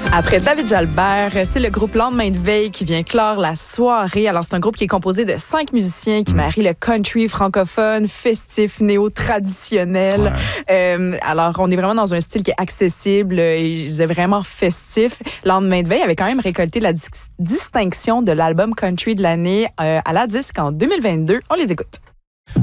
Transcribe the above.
Après David Jalbert, c'est le groupe Lendemain de veille qui vient clore la soirée. Alors, c'est un groupe qui est composé de 5 musiciens qui marient le country francophone, festif, néo-traditionnel. Ouais. Alors, on est vraiment dans un style qui est accessible et vraiment festif. Lendemain de veille avait quand même récolté la distinction de l'album country de l'année à la disque en 2022. On les écoute.